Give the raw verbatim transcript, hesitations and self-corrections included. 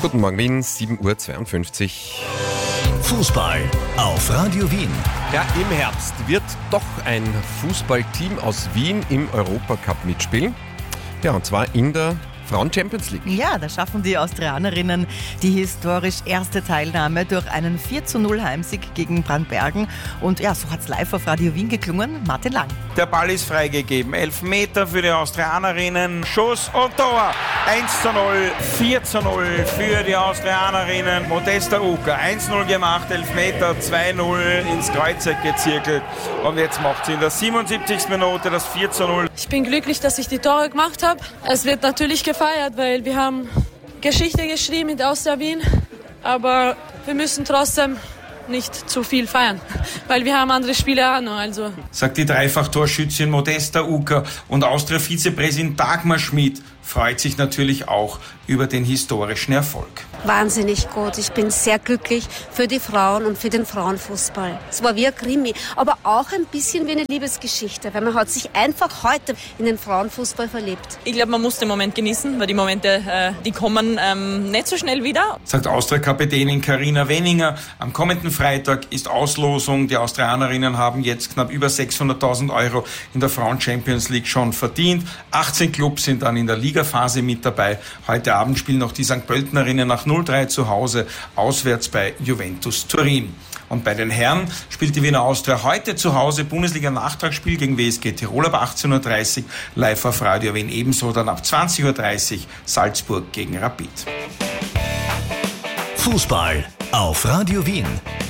Guten Morgen Wien, sieben Uhr zweiundfünfzig. Fußball auf Radio Wien. Ja, im Herbst wird doch ein Fußballteam aus Wien im Europacup mitspielen. Ja, und zwar in der Frauen-Champions League. Ja, da schaffen die Austrianerinnen die historisch erste Teilnahme durch einen vier zu null Heimsieg gegen Brandbergen. Und ja, so hat es live auf Radio Wien geklungen. Martin Lang. Der Ball ist freigegeben. Elf Meter für die Austrianerinnen. Schuss und Tor. eins zu null, vier zu null für die Austrianerinnen. Modesta Uka. eins zu null gemacht, elf Meter, zwei zu null ins Kreuzeck gezirkelt. Und jetzt macht sie in der siebenundsiebzigsten Minute das vier zu null. Ich bin glücklich, dass ich die Tore gemacht habe. Es wird natürlich gefeiert, weil wir haben Geschichte geschrieben mit Austria Wien. Aber wir müssen trotzdem nicht zu viel feiern, weil wir haben andere Spiele auch noch. Also. Sagt die Dreifach-Torschützin Modesta Uka. Und Austria-Vizepräsident Dagmar Schmid freut sich natürlich auch über den historischen Erfolg. Wahnsinnig gut. Ich bin sehr glücklich für die Frauen und für den Frauenfußball. Es war wie ein Krimi, aber auch ein bisschen wie eine Liebesgeschichte, weil man hat sich einfach heute in den Frauenfußball verliebt. Ich glaube, man muss den Moment genießen, weil die Momente, äh, die kommen ähm, nicht so schnell wieder. Sagt Austria-Kapitänin Carina Wenninger. Am kommenden Freitag ist Auslosung. Die Austrianerinnen haben jetzt knapp über sechshunderttausend Euro in der Frauen-Champions League schon verdient. achtzehn Clubs sind dann in der Ligaphase mit dabei. Heute Abend spielen noch die Sankt Pöltenerinnen nach null drei zu Hause, auswärts bei Juventus Turin. Und bei den Herren spielt die Wiener Austria heute zu Hause Bundesliga-Nachtragsspiel gegen W S G Tirol ab achtzehn Uhr dreißig, live auf Radio Wien. Ebenso dann ab zwanzig Uhr dreißig Salzburg gegen Rapid. Fußball auf Radio Wien.